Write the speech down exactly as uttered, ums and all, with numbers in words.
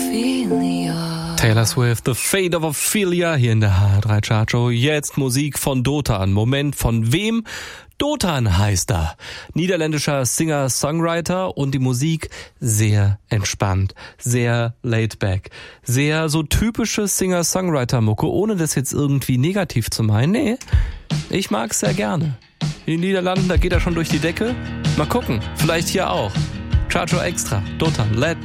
Ophelia. Taylor Swift, The Fate of Ophelia hier in der H R drei Chartshow. Jetzt Musik von Dotan. Moment, von wem? Dotan heißt er. Niederländischer Singer-Songwriter und die Musik sehr entspannt, sehr laid-back. Sehr so typische Singer-Songwriter-Mucke, ohne das jetzt irgendwie negativ zu meinen. Nee, ich mag's sehr gerne. In den Niederlanden, da geht er schon durch die Decke. Mal gucken, vielleicht hier auch. Chartshow Extra, Dotan, Let